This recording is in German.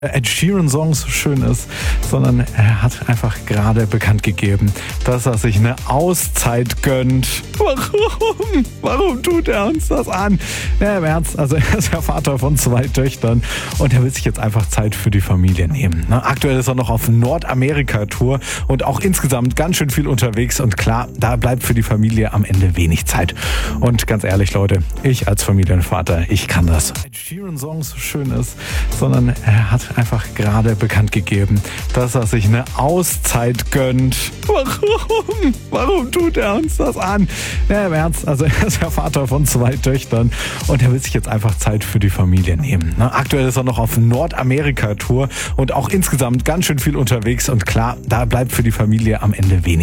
Ed Sheeran-Song so schön ist, sondern er hat einfach gerade bekannt gegeben, dass er sich eine Auszeit gönnt. Warum? Warum tut er uns das an? Ja, im Ernst, also er ist ja Vater von 2 Töchtern und er will sich jetzt einfach Zeit für die Familie nehmen. Aktuell ist er noch auf Nordamerika-Tour und auch insgesamt ganz schön viel unterwegs und klar, da bleibt für die Familie am Ende wenig Zeit. Und ganz ehrlich, Leute, ich als Familienvater, ich kann das. Ed Sheeran-Song so schön ist, sondern er hat einfach gerade bekannt gegeben, dass er sich eine Auszeit gönnt. Warum? Warum tut er uns das an? Ja, im Ernst, also er ist ja Vater von 2 Töchtern und er will sich jetzt einfach Zeit für die Familie nehmen. Aktuell ist er noch auf Nordamerika-Tour und auch insgesamt ganz schön viel unterwegs und klar, da bleibt für die Familie am Ende wenig